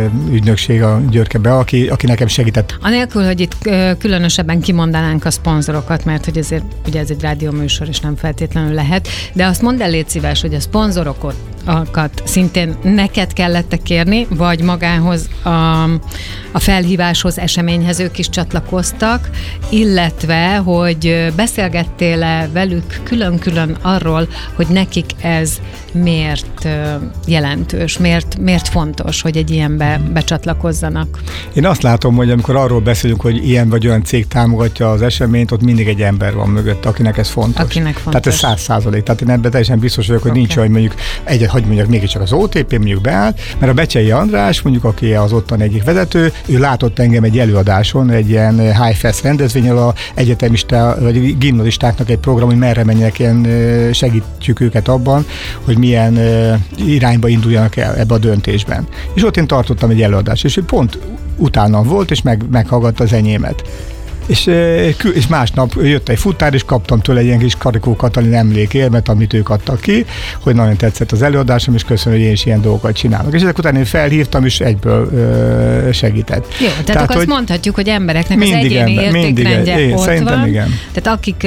ügynökség a Györkebe, aki nekem segített. Anélkül, hogy itt különösebben kimondanánk a szponzorokat, mert hogy ezért ugye ez egy rádióműsor, és nem feltétlenül lehet, de azt mondd el, légy szíves, hogy a szponzorokat szintén neked kellett kérni, vagy magához a felhíváshoz, eseményhez ők is csatlakoztak, illetve, hogy beszélgettél-e velük külön-külön arról, hogy nekik ez miért jelentős, miért fontos, hogy egy ilyenbe becsatlakozzanak? Én azt látom, hogy amikor arról beszélünk, hogy ilyen vagy olyan cég támogatja az eseményt, ott mindig egy ember van mögött, akinek ez fontos. Tehát ez 100%. Tehát én ebben teljesen biztos vagyok, hogy nincs, hogy mondjuk hogy mondjuk mégiscsak az OTP mondjuk beállt, mert a Becsei András, mondjuk aki az ottan egyik vezető, ő látott engem egy előadáson, egy ilyen High Fest rendezvényen, a egyetemista vagy gimnazistáknak egy program, hogy merre menjenek, ilyen segítjük őket abban, hogy milyen irányba induljanak el ebbe a döntésben. És ott én tartottam egy előadást, és ő pont utána volt, és meghallgatta az enyémet. És másnap jött egy futár, és kaptam tőle egy ilyen kis Karikó Katalin emlékérmet, amit ők adtak ki, hogy nagyon tetszett az előadásom, és köszönöm, hogy én is ilyen dolgokat csinálok. És ezek után én felhívtam, és egyből segített. Jó, tehát akkor azt mondhatjuk, hogy embereknek az egyéni értékrendje ott van. Igen. Tehát akik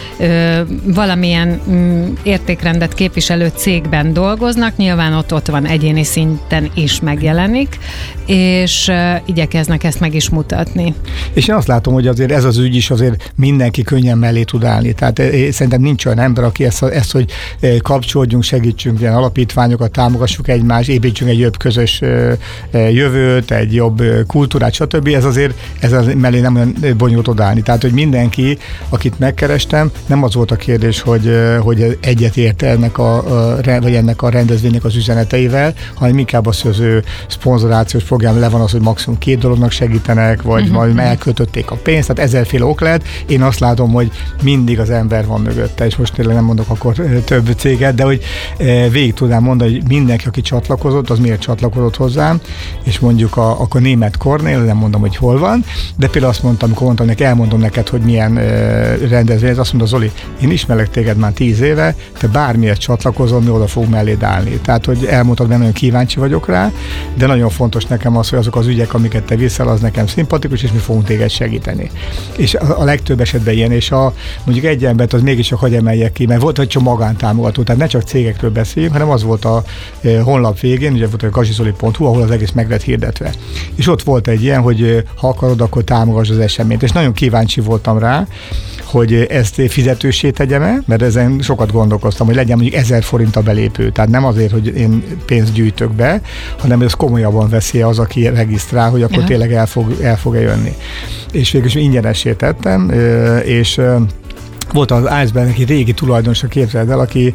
valamilyen értékrendet képviselő cégben dolgoznak, nyilván ott van egyéni szinten is megjelenik, és igyekeznek ezt meg is mutatni. És én azt látom, hogy azért ez az ügy is azért mindenki könnyen mellé tud állni. Tehát szerintem nincs olyan ember, aki ezt hogy kapcsolódjunk, segítsünk ilyen alapítványokat, támogassuk egymást, építsünk egy jobb közös jövőt, egy jobb kultúrát, stb. Ez az mellé nem olyan bonyolult odállni. Tehát, hogy mindenki, akit megkerestem, nem az volt a kérdés, hogy egyet ért ennek a rendezvénynek az üzeneteivel, hanem inkább az, hogy az ő szponzorációs program le van az, hogy maximum 2 dolognak segítenek, vagy majd elköltötték a pénzt, tehát ezerféle ok lehet. Én azt látom, hogy mindig az ember van mögötte, és most tényleg nem mondok akkor több céget, de hogy végig tudnám mondani, hogy mindenki, aki csatlakozott, az miért csatlakozott hozzám, és mondjuk akkor Németh Kornél, nem mondom, hogy hol van, de például azt mondtam, amikor mondtam neki, elmondom neked, hogy milyen rendezvény, azt mondta, Zoli, én ismerek téged már 10 éve, te bármiért csatlakozol, mi oda fogunk melléd állni. Tehát, hogy elmondtad, mert nagyon kíváncsi vagyok rá, de nagyon fontos nekem az, hogy azok az ügyek, amiket te viszel, az nekem szimpatikus, és mi fogunk téged segíteni. És a legtöbb esetben ilyen, és mondjuk egy embert az mégiscsak hagy emeljek ki, mert volt egy csak magántámogató, tehát ne csak cégekről beszéljünk, hanem az volt a honlap végén, ugye volt a gazsizoli.hu, ahol az egész meg lett hirdetve. És ott volt egy ilyen, hogy ha akarod, akkor támogass az eseményt. És nagyon kíváncsi voltam rá, hogy ezt fizetőssé tegyem-e, mert ezen sokat gondolkoztam, hogy legyen mondjuk 1000 forint a belépő. Tehát nem azért, hogy én pénzt gyűjtök be, hanem ez komolyabban veszi az, aki regisztrál, hogy akkor tényleg el fog-e jönni. És végül is ingyenessé tettem, és volt az Iceberg egy régi tulajdonosa, képzeld el, aki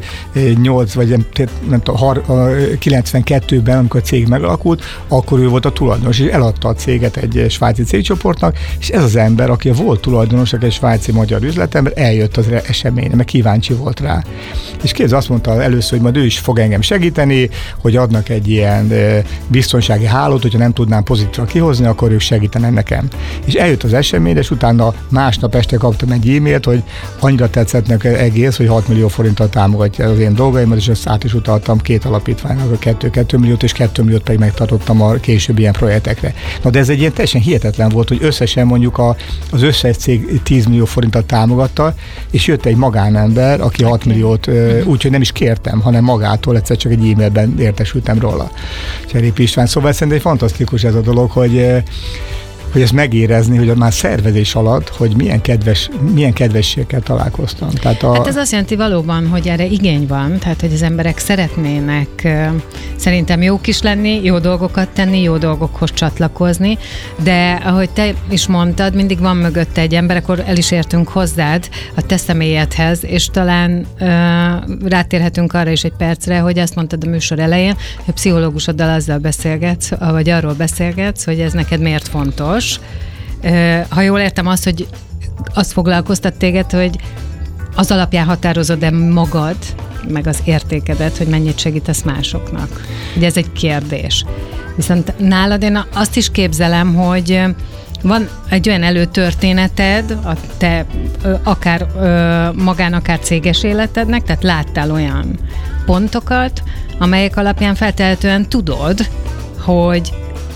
92-ben, amikor a cég megalakult, akkor ő volt a tulajdonos, és eladta a céget egy svájci cégcsoportnak, és ez az ember, aki volt tulajdonos egy svájci magyar üzletember, eljött az eseményre, mert kíváncsi volt rá. És képzeld, azt mondta először, hogy majd ő is fog engem segíteni, hogy adnak egy ilyen biztonsági hálót, hogyha nem tudnám pozitívan kihozni, akkor ők segítenek nekem. És eljött az eseményre, és utána másnap este kaptam egy e-mailt, hogy annyira tetszett neki egész, hogy 6 millió forinttal támogatja az én dolgaimat, és ezt át is utaltam 2 alapítványnak, a 2 milliót, és 2 milliót pedig megtartottam a később ilyen projektekre. Na de ez egy ilyen teljesen hihetetlen volt, hogy összesen mondjuk az összes cég 10 millió forinttal támogatta, és jött egy magánember, aki 6 milliót, úgyhogy nem is kértem, hanem magától, egyszer csak egy e-mailben értesültem róla. Cserép István. Szóval szerintem fantasztikus ez a dolog, hogy ezt megérezni, hogy már szervezés alatt, hogy milyen kedvességekkel találkoztam. Hát ez azt jelenti valóban, hogy erre igény van, tehát hogy az emberek szeretnének szerintem jók is lenni, jó dolgokat tenni, jó dolgokhoz csatlakozni, de ahogy te is mondtad, mindig van mögötte egy ember, akkor el is értünk hozzád, a te személyedhez, és talán rátérhetünk arra is egy percre, hogy azt mondtad a műsor elején, hogy pszichológusoddal azzal beszélgetsz, vagy arról beszélgetsz, hogy ez neked miért fontos. Ha jól értem hogy azt foglalkoztat téged, hogy az alapján határozod-e magad, meg az értékedet, hogy mennyit segítesz másoknak. Ugye ez egy kérdés. Viszont nálad én azt is képzelem, hogy van egy olyan előtörténeted, a te akár magán, akár céges életednek, tehát láttál olyan pontokat, amelyek alapján feltehetően tudod, hogy